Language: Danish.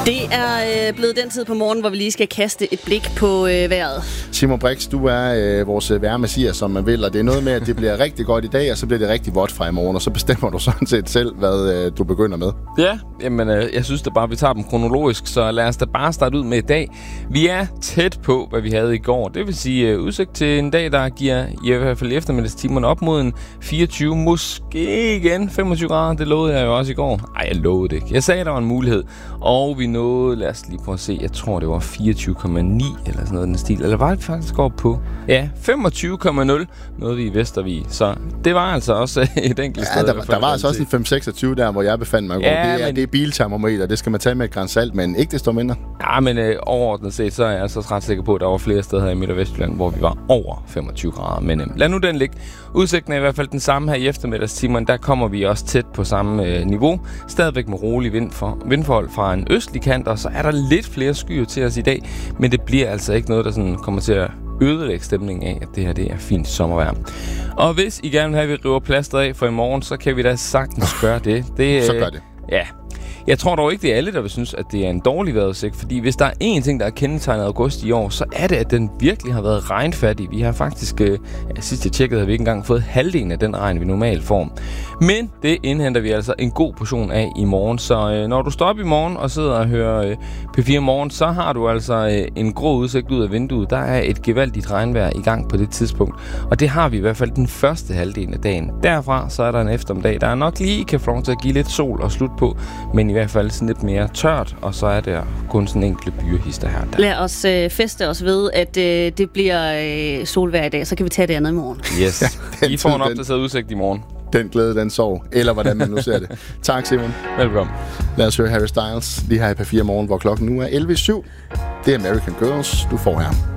Det er blevet den tid på morgen, hvor vi lige skal kaste et blik på vejret. Simon Brix, du er vores vejrmessias, som man vil, og det er noget med, at det bliver rigtig godt i dag, og så bliver det rigtig vådt fra i morgen, og så bestemmer du sådan set selv, hvad du begynder med. Ja, jamen, jeg synes da bare, vi tager dem kronologisk, så lad os da bare starte ud med i dag. Vi er tæt på, hvad vi havde i går. Det vil sige udsigt til en dag, der giver i hvert fald eftermiddagstimerne op mod en 24, måske igen 25 grader. Det lovede jeg jo også i går. Ej, jeg lovede det ikke. Jeg sagde, der var en mulighed, og vi nåede, lad os lige prøve at se, jeg tror, det var 24,9 eller sådan noget den stil. Eller var det faktisk går på? Ja, 25,0 nåede vi i Vestervig. Så det var altså også et enkelt sted. Ja, der var altså også en 5-26 der, hvor jeg befandt mig. Ja, det er biltermometer, det skal man tage med et gran salt, men ikke desto mindre. Ja, men overordnet set, så er jeg altså ret sikker på, at der var flere steder her i Midt- og Vestjylland, hvor vi var over 25 grader. Men lad nu den ligge. Udsigten er i hvert fald den samme her i eftermiddagstimerne. Der kommer vi også tæt på samme niveau. Stadigvæk med rolig vindforhold fra en østlig kant, og så er der lidt flere skyer til os i dag. Men det bliver altså ikke noget, der sådan kommer til at ødelægge stemningen af, at det her det er fint sommervejr. Og hvis I gerne vil have, at vi river plasteret af for i morgen, så kan vi da sagtens gøre det. Så gør det. Ja. Jeg tror dog ikke, det er alle, der vil synes, at det er en dårlig vejrudsigt, fordi hvis der er én ting, der er kendetegnet august i år, så er det, at den virkelig har været regnfattig. Vi har faktisk, sidst jeg tjekkede, har vi ikke engang fået halvdelen af den regn, vi normalt får. Men det indhenter vi altså en god portion af i morgen, så når du står op i morgen og sidder og hører P4 Morgen, så har du altså en grå udsigt ud af vinduet. Der er et gevaldigt regnvejr i gang på det tidspunkt, og det har vi i hvert fald den første halvdel af dagen. Derfra så er der en eftermiddag, der nok lige kan få lov til at give lidt sol og slut på, men i hvert fald sådan lidt mere tørt, og så er der kun sådan enkelte byrehister her. Der. Lad os feste os ved, at det bliver solvejr i dag, så kan vi tage det andet i morgen. Yes. I får en opdateret udsigt i morgen. Den glæde, den sov. Eller hvordan man nu ser det. Tak, Simon. Velkommen. Lad os høre Harry Styles lige her i P4 Morgen, hvor klokken nu er 11:07. Det er American Girls, du får her.